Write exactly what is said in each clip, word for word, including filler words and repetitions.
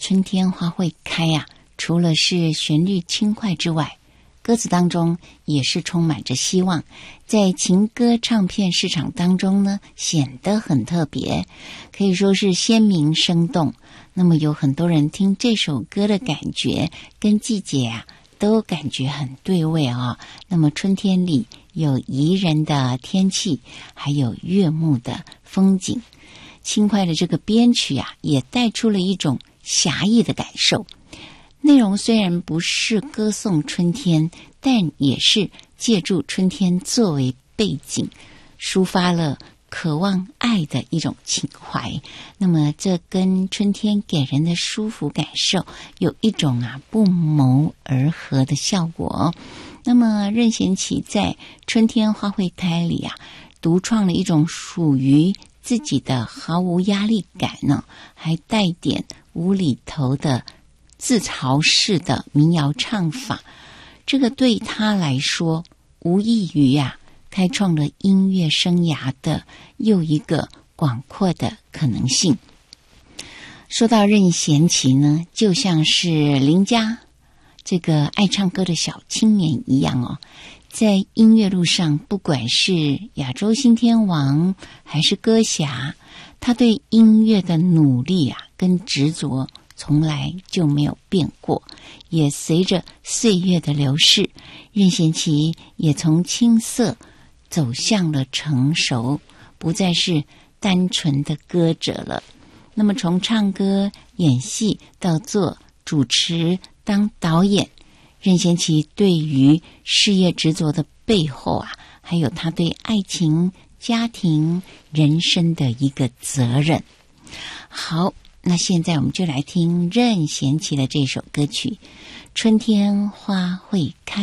春天花会开啊，除了是旋律轻快之外，歌词当中也是充满着希望，在情歌唱片市场当中呢，显得很特别，可以说是鲜明生动。那么有很多人听这首歌的感觉跟季节啊，都感觉很对味啊。那么春天里有宜人的天气，还有悦目的风景。轻快的这个编曲啊，也带出了一种侠义的感受。内容虽然不是歌颂春天，但也是借助春天作为背景，抒发了渴望爱的一种情怀。那么这跟春天给人的舒服感受有一种啊不谋而合的效果。那么任贤齐在春天花会开里啊，独创了一种属于自己的毫无压力感呢，还带点无厘头的自嘲式的民谣唱法。这个对他来说无异于啊开创了音乐生涯的又一个广阔的可能性。说到任贤齐呢，就像是邻家这个爱唱歌的小青年一样哦，在音乐路上，不管是亚洲新天王还是歌侠，他对音乐的努力啊跟执着从来就没有变过，也随着岁月的流逝，任贤齐也从青涩走向了成熟，不再是单纯的歌者了。那么从唱歌、演戏到做主持、当导演，任贤齐对于事业执着的背后啊，还有他对爱情、家庭、人生的一个责任。好，那现在我们就来听任贤齐的这首歌曲《春天花会开》。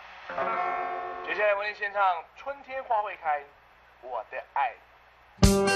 接下来为您献唱《春天花会开》，我的爱。